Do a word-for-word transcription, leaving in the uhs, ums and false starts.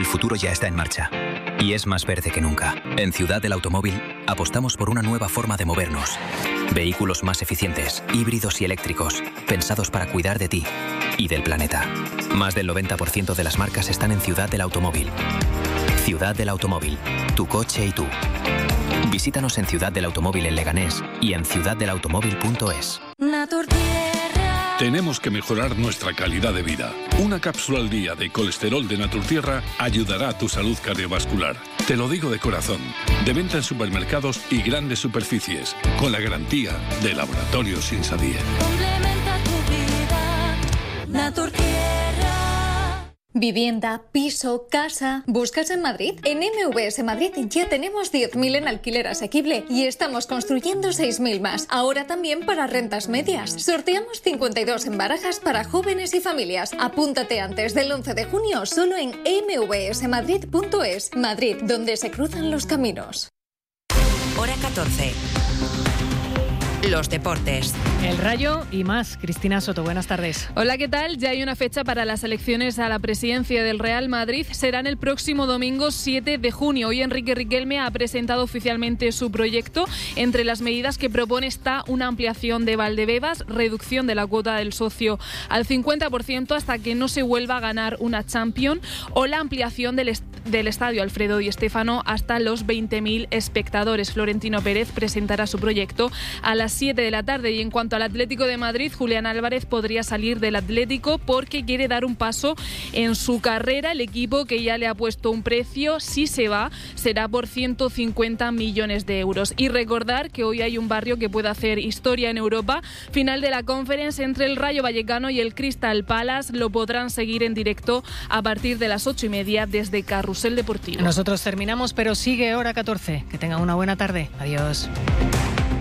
futuro ya está en marcha. Y es más verde que nunca. En Ciudad del Automóvil apostamos por una nueva forma de movernos. Vehículos más eficientes, híbridos y eléctricos, pensados para cuidar de ti y del planeta. Más del noventa por ciento de las marcas están en Ciudad del Automóvil. Ciudad del Automóvil. Tu coche y tú. Visítanos en Ciudad del Automóvil en Leganés y en ciudad del automóvil punto es. Tenemos que mejorar nuestra calidad de vida. Una cápsula al día de colesterol de Naturtierra ayudará a tu salud cardiovascular. Te lo digo de corazón. De venta en supermercados y grandes superficies, con la garantía de Laboratorios Insadier. Complementa tu vida, Naturtierra. Vivienda, piso, casa. ¿Buscas en Madrid? En M V S Madrid ya tenemos diez mil en alquiler asequible y estamos construyendo seis mil más. Ahora también para rentas medias. Sorteamos cincuenta y dos en barajas para jóvenes y familias. Apúntate antes del once de junio solo en eme ve ese madrid punto es. Madrid, donde se cruzan los caminos. Hora catorce. Los deportes. El Rayo y más. Cristina Soto, buenas tardes. Hola, ¿qué tal? Ya hay una fecha para las elecciones a la presidencia del Real Madrid. Serán el próximo domingo siete de junio. Hoy Enrique Riquelme ha presentado oficialmente su proyecto. Entre las medidas que propone está una ampliación de Valdebebas, reducción de la cuota del socio al cincuenta por ciento hasta que no se vuelva a ganar una Champions, o la ampliación del, est- del estadio Alfredo Di Stéfano hasta los veinte mil espectadores. Florentino Pérez presentará su proyecto a las siete de la tarde. Y en cuanto al Atlético de Madrid, Julián Álvarez podría salir del Atlético porque quiere dar un paso en su carrera. El equipo, que ya le ha puesto un precio, si se va, será por ciento cincuenta millones de euros. Y recordar que hoy hay un barrio que puede hacer historia en Europa. Final de la Conference entre el Rayo Vallecano y el Crystal Palace. Lo podrán seguir en directo a partir de las ocho y media desde Carrusel Deportivo. Nosotros terminamos, pero sigue Hora catorce. Que tengan una buena tarde. Adiós.